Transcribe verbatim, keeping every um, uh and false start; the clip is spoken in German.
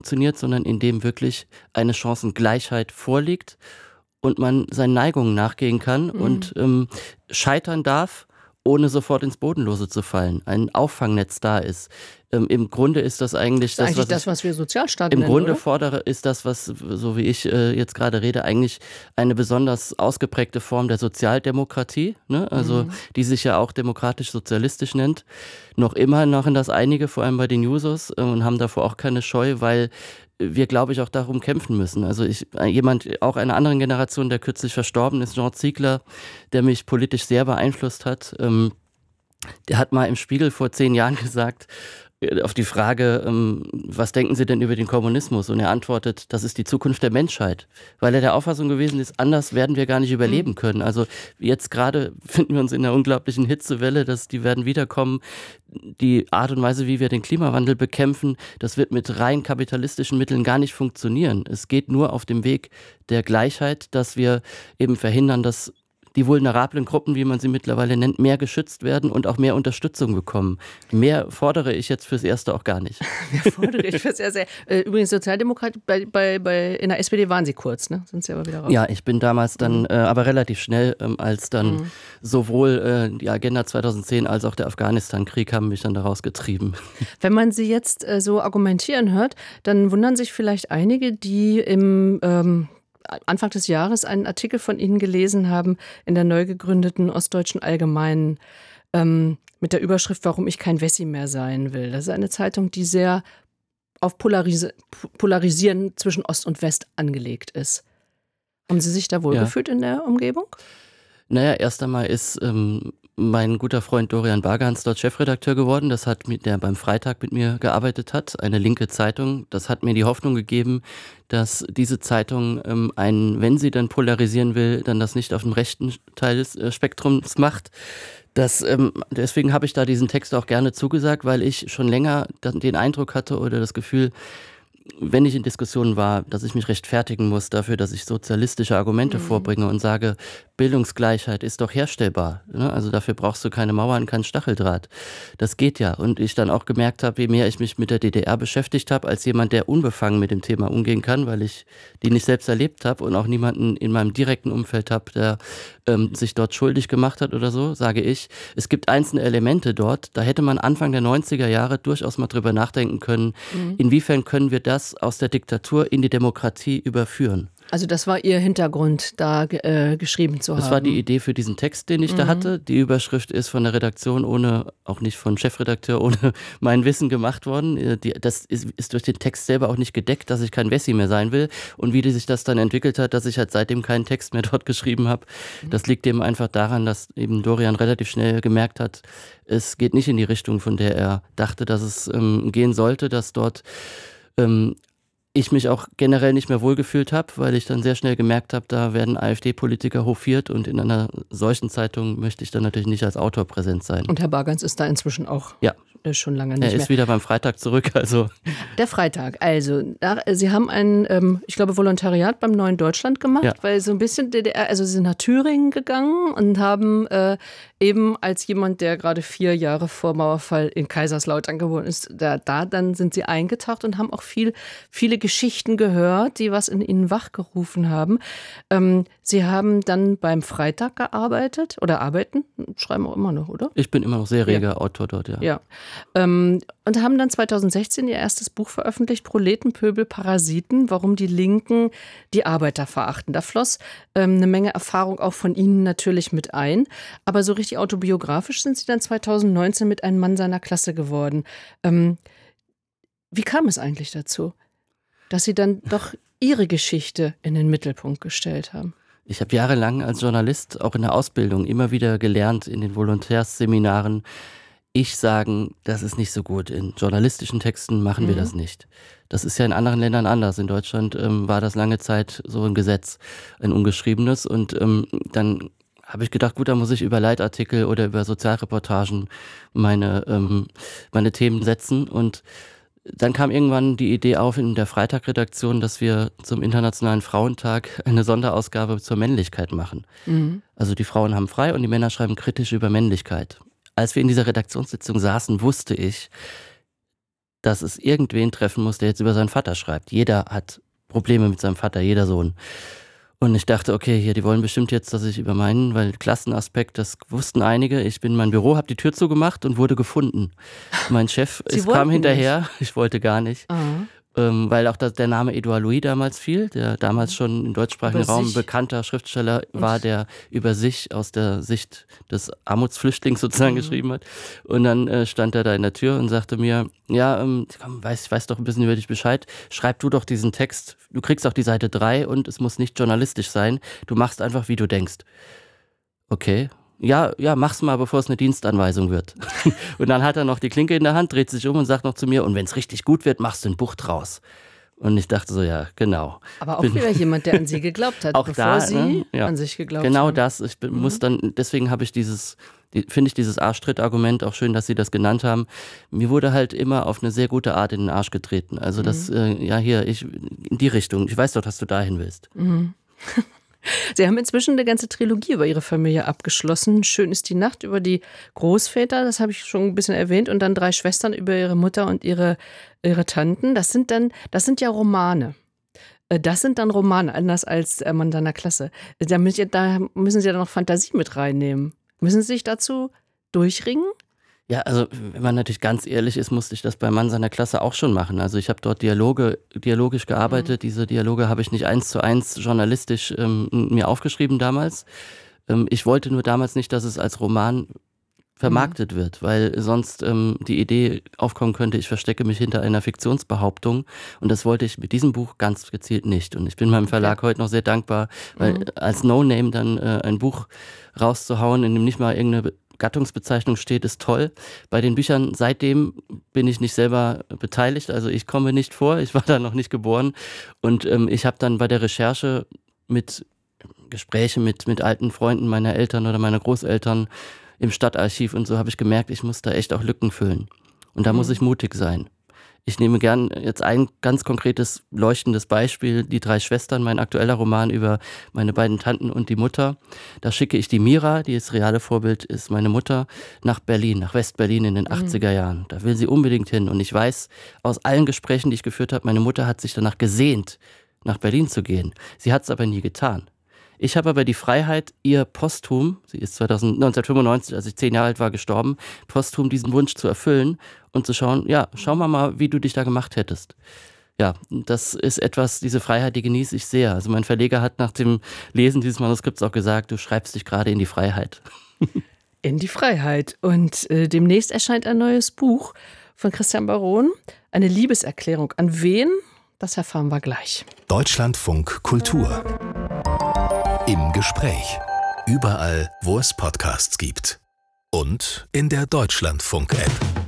funktioniert, sondern in dem wirklich eine Chancengleichheit vorliegt und man seinen Neigungen nachgehen kann Mhm. und ähm, scheitern darf, ohne sofort ins Bodenlose zu fallen. Ein Auffangnetz da ist. Ähm, Im Grunde ist das eigentlich Das ist das, eigentlich was das, ich was wir Sozialstaat im nennen, Grunde oder? fordere, ist das, was, so wie ich äh, jetzt gerade rede, eigentlich eine besonders ausgeprägte Form der Sozialdemokratie, ne? Also Mhm. die sich ja auch demokratisch-sozialistisch nennt. Noch immer machen das einige, vor allem bei den Jusos, äh, und haben davor auch keine Scheu, weil wir, glaube ich, auch darum kämpfen müssen. Also ich, äh, jemand, auch einer anderen Generation, der kürzlich verstorben ist, Jean Ziegler, der mich politisch sehr beeinflusst hat, ähm, der hat mal im Spiegel vor zehn Jahren gesagt, äh, auf die Frage, ähm, was denken Sie denn über den Kommunismus? Und er antwortet, das ist die Zukunft der Menschheit. Weil er der Auffassung gewesen ist, anders werden wir gar nicht überleben Mhm. können. Also jetzt gerade finden wir uns in einer unglaublichen Hitzewelle, dass die werden wiederkommen. Die Art und Weise, wie wir den Klimawandel bekämpfen, das wird mit rein kapitalistischen Mitteln gar nicht funktionieren. Es geht nur auf dem Weg der Gleichheit, dass wir eben verhindern, dass die vulnerablen Gruppen, wie man sie mittlerweile nennt, mehr geschützt werden und auch mehr Unterstützung bekommen. Mehr fordere ich jetzt fürs Erste auch gar nicht. Mehr fordere ich fürs Erste. Äh, übrigens, Sozialdemokrat, bei, bei, bei, in der S P D waren Sie kurz, ne? Sind Sie aber wieder raus. Ja, ich bin damals dann, Mhm. äh, aber relativ schnell, ähm, als dann Mhm. sowohl äh, die Agenda zweitausendzehn als auch der Afghanistan-Krieg haben mich dann daraus getrieben. Wenn man Sie jetzt äh, so argumentieren hört, dann wundern sich vielleicht einige, die im ähm, Anfang des Jahres einen Artikel von Ihnen gelesen haben in der neu gegründeten Ostdeutschen Allgemeinen ähm, mit der Überschrift „Warum ich kein Wessi mehr sein will“. Das ist eine Zeitung, die sehr auf Polaris- Polarisieren zwischen Ost und West angelegt ist. Haben Sie sich da Ja. wohlgefühlt in der Umgebung? Naja, erst einmal ist ähm, mein guter Freund Dorian Bargans dort Chefredakteur geworden. Das hat mit der beim Freitag mit mir gearbeitet hat, eine linke Zeitung. Das hat mir die Hoffnung gegeben, dass diese Zeitung ähm, ein, wenn sie dann polarisieren will, dann das nicht auf dem rechten Teil des äh, Spektrums macht. Das, ähm, deswegen habe ich da diesen Text auch gerne zugesagt, weil ich schon länger dann den Eindruck hatte oder das Gefühl, wenn ich in Diskussionen war, dass ich mich rechtfertigen muss dafür, dass ich sozialistische Argumente Mhm. vorbringe und sage, Bildungsgleichheit ist doch herstellbar. Ne? Also dafür brauchst du keine Mauern, kein Stacheldraht. Das geht ja. Und ich dann auch gemerkt habe, je mehr ich mich mit der D D R beschäftigt habe, als jemand, der unbefangen mit dem Thema umgehen kann, weil ich die nicht selbst erlebt habe und auch niemanden in meinem direkten Umfeld habe, der ähm, sich dort schuldig gemacht hat oder so, sage ich, es gibt einzelne Elemente dort, da hätte man Anfang der neunziger Jahre durchaus mal drüber nachdenken können, Mhm. inwiefern können wir das aus der Diktatur in die Demokratie überführen. Also das war Ihr Hintergrund, da äh, geschrieben zu haben. Das war die Idee für diesen Text, den ich Mhm. da hatte. Die Überschrift ist von der Redaktion ohne, auch nicht von Chefredakteur, ohne mein Wissen gemacht worden. Die, das ist, ist durch den Text selber auch nicht gedeckt, dass ich kein Wessi mehr sein will. Und wie sich das dann entwickelt hat, dass ich halt seitdem keinen Text mehr dort geschrieben habe, Mhm. das liegt eben einfach daran, dass eben Dorian relativ schnell gemerkt hat, es geht nicht in die Richtung, von der er dachte, dass es ähm, gehen sollte, dass dort ähm, ich mich auch generell nicht mehr wohlgefühlt habe, weil ich dann sehr schnell gemerkt habe, da werden AfD-Politiker hofiert und in einer solchen Zeitung möchte ich dann natürlich nicht als Autor präsent sein. Und Herr Bargans ist da inzwischen auch Ja. äh, schon lange nicht Er mehr. ist wieder beim Freitag zurück, also. Der Freitag, also nach, Sie haben ein, ähm, ich glaube, Volontariat beim Neuen Deutschland gemacht, Ja. weil so ein bisschen D D R, also Sie sind nach Thüringen gegangen und haben äh, eben als jemand, der gerade vier Jahre vor Mauerfall in Kaiserslautern geboren ist, da, da dann sind Sie eingetaucht und haben auch viel, viele Geschichten gehört, die was in Ihnen wachgerufen haben. Ähm, Sie haben dann beim Freitag gearbeitet oder arbeiten, schreiben auch immer noch, oder? Ich bin immer noch sehr reger ja. Autor dort, ja. Ja. Ähm, und haben dann zweitausendsechzehn ihr erstes Buch veröffentlicht, Proleten, Pöbel, Parasiten, warum die Linken die Arbeiter verachten. Da floss ähm, eine Menge Erfahrung auch von Ihnen natürlich mit ein. Aber so richtig autobiografisch sind Sie dann zweitausendneunzehn mit einem Mann seiner Klasse geworden. Ähm, wie kam es eigentlich dazu, dass Sie dann doch Ihre Geschichte in den Mittelpunkt gestellt haben? Ich habe jahrelang als Journalist, auch in der Ausbildung, immer wieder gelernt in den Volontärsseminaren, ich sagen, das ist nicht so gut. In journalistischen Texten machen mhm. wir das nicht. Das ist ja in anderen Ländern anders. In Deutschland ähm, war das lange Zeit so ein Gesetz, ein ungeschriebenes. Und ähm, dann habe ich gedacht, gut, da muss ich über Leitartikel oder über Sozialreportagen meine, ähm, meine Themen setzen. Und dann kam irgendwann die Idee auf in der Freitag-Redaktion, dass wir zum Internationalen Frauentag eine Sonderausgabe zur Männlichkeit machen. Mhm. Also die Frauen haben frei und die Männer schreiben kritisch über Männlichkeit. Als wir in dieser Redaktionssitzung saßen, wusste ich, dass es irgendwen treffen muss, der jetzt über seinen Vater schreibt. Jeder hat Probleme mit seinem Vater, jeder Sohn. Und ich dachte, okay, hier, die wollen bestimmt jetzt, dass ich über meinen, weil Klassenaspekt, das wussten einige. Ich bin in mein Büro, habe die Tür zugemacht und wurde gefunden. Mein Chef es kam hinterher, nicht. Ich wollte gar nicht. Aha. Ähm, weil auch das, der Name Edouard Louis damals fiel, der damals schon im deutschsprachigen über Raum sich. bekannter Schriftsteller und war, der über sich aus der Sicht des Armutsflüchtlings sozusagen mhm. geschrieben hat. Und dann äh, stand er da in der Tür und sagte mir, ja, ähm, komm, weiß, ich weiß doch ein bisschen über dich Bescheid, schreib du doch diesen Text, du kriegst auch die Seite drei und es muss nicht journalistisch sein, du machst einfach, wie du denkst. Okay. Ja, ja, mach's mal, bevor es eine Dienstanweisung wird. Und dann hat er noch die Klinke in der Hand, dreht sich um und sagt noch zu mir, und wenn es richtig gut wird, machst du ein Buch draus. Und ich dachte so, ja, genau. Aber auch bin, wieder jemand, der an Sie geglaubt hat, auch bevor da, Sie ne? ja. an sich geglaubt genau haben. Genau das. Ich bin, mhm. muss dann, deswegen habe ich dieses, die, finde ich dieses Arschtritt-Argument auch schön, dass Sie das genannt haben. Mir wurde halt immer auf eine sehr gute Art in den Arsch getreten. Also mhm. das, äh, ja hier, ich, in die Richtung. Ich weiß doch, dass du dahin willst. Mhm. Sie haben inzwischen eine ganze Trilogie über Ihre Familie abgeschlossen. Schön ist die Nacht über die Großväter, das habe ich schon ein bisschen erwähnt, und dann drei Schwestern über ihre Mutter und ihre, ihre Tanten. Das sind dann, das sind ja Romane. Das sind dann Romane, anders als Mann seiner Klasse. Da müssen Sie ja noch Fantasie mit reinnehmen. Müssen Sie sich dazu durchringen? Ja, also wenn man natürlich ganz ehrlich ist, musste ich das bei Mann seiner Klasse auch schon machen. Also ich habe dort Dialoge, dialogisch gearbeitet. Mhm. Diese Dialoge habe ich nicht eins zu eins journalistisch ähm, mir aufgeschrieben damals. Ähm, ich wollte nur damals nicht, dass es als Roman vermarktet mhm. wird, weil sonst ähm, die Idee aufkommen könnte, ich verstecke mich hinter einer Fiktionsbehauptung. Und das wollte ich mit diesem Buch ganz gezielt nicht. Und ich bin meinem Verlag okay. heute noch sehr dankbar, weil mhm. als No-Name dann äh, ein Buch rauszuhauen, in dem nicht mal irgendeine Gattungsbezeichnung steht, ist toll. Bei den Büchern seitdem bin ich nicht selber beteiligt, also ich komme nicht vor, ich war da noch nicht geboren und ähm, ich habe dann bei der Recherche mit Gespräche mit, mit alten Freunden meiner Eltern oder meiner Großeltern im Stadtarchiv und so habe ich gemerkt, ich muss da echt auch Lücken füllen und da mhm. muss ich mutig sein. Ich nehme gern jetzt ein ganz konkretes, leuchtendes Beispiel, die drei Schwestern, mein aktueller Roman über meine beiden Tanten und die Mutter. Da schicke ich die Mira, die das reale Vorbild ist, meine Mutter, nach Berlin, nach West-Berlin in den mhm. achtziger Jahren. Da will sie unbedingt hin. Und ich weiß aus allen Gesprächen, die ich geführt habe, meine Mutter hat sich danach gesehnt, nach Berlin zu gehen. Sie hat es aber nie getan. Ich habe aber die Freiheit, ihr posthum, sie ist neunzehnhundertfünfundneunzig, als ich zehn Jahre alt war, gestorben, posthum diesen Wunsch zu erfüllen und zu schauen, ja, schau mal mal, wie du dich da gemacht hättest. Ja, das ist etwas, diese Freiheit, die genieße ich sehr. Also mein Verleger hat nach dem Lesen dieses Manuskripts auch gesagt, du schreibst dich gerade in die Freiheit. In die Freiheit. Und äh, demnächst erscheint ein neues Buch von Christian Baron, eine Liebeserklärung. An wen? Das erfahren wir gleich. Deutschlandfunk Kultur. Im Gespräch. Überall, wo es Podcasts gibt. Und in der Deutschlandfunk-App.